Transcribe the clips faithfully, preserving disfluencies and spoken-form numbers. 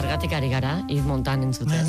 Zergatik ari gara, Yves Montan entzuten.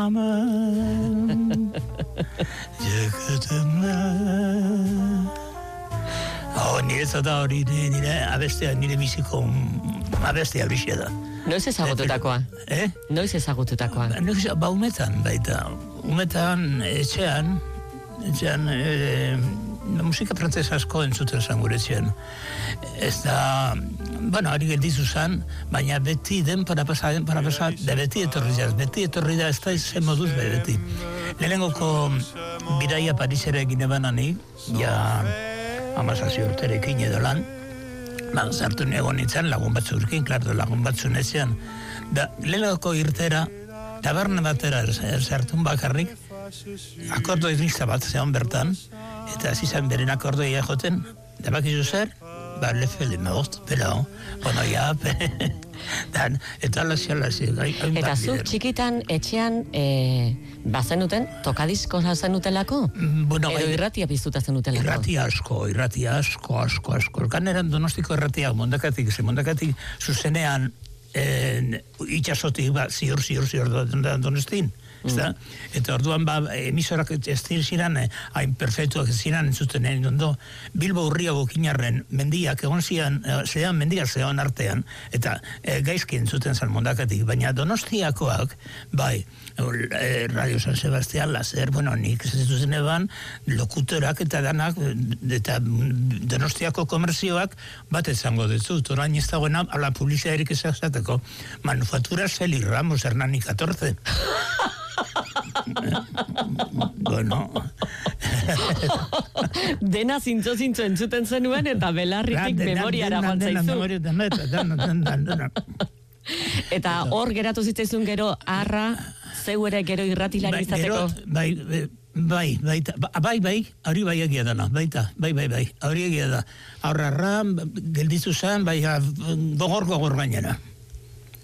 Oh, nire zata hori, nire abestea, nire biziko abestea hori da. Noiz ezagututakoa? Eh? Noiz ezagututakoa? Noiz, ba, umetan, baita. Umetan, etxean, etxean, e, musika frantzesa asko entzuten zan gure etxean. Ez da, bueno, hori geldizu zan, baina beti denpora pasa, denpora pasa, da beti etorri da, beti etorri da, ez da zen moduz beti. Lehenengoko biraia Parisera egine banani, ja, amazazio urterekin edo lan, ba, zartu egon nintzen lagun batzurkin, klardo lagun batzun etxean, da, lehenengoko irtera, taberna batera zertun bakarrik, akordo izlista bat zeon bertan, eta zizan beren akordoia joten, da bakizu zer, ba, lefe le most, pero, bueno, ya, dan, eta lasia lasia. Eta zu txikitan etxean e, bazenuten, tokadisko zenutelako? Bueno, edo irratia piztuta zenutelako? Irratia asko, irratia asko, asko, asko. Ganeran Donostiko irratia, mondakatik, ze mondakatik zuzenean eh, itxasotik, ba, ziur, ziur, ziur, Donostin. Mm. Eta orduan ba, emisorak ez ziren hain perfektuak ziren entzuten egin ondo Bilbo Urria Bokinarren mendiak egon zian, zean mendiak zean artean eta e, gaizki entzuten zan mondakatik, baina Donostiakoak bai, e, Radio San Sebastián Lazer, bueno, nik ez zuzen eban lokutorak eta danak eta Donostiako komerzioak bat ezango dezut, orain ez dagoena ala publizitarik ezazateko Manufacturas Félix Ramos Hernani catorce. Bueno. Dena zintzo zintzo entzuten zenuen eta belarritik memoriara joan zaizu. Eta hor geratu zitzaizun gero arra, zeu ere gero irratilari izateko. Bai, bai, bai, bai, bai, hori bai egia dana, baita, bai, bai, bai, hori egia da. Aurrarra, geldizu zen, bai, gogor, gogor gainera.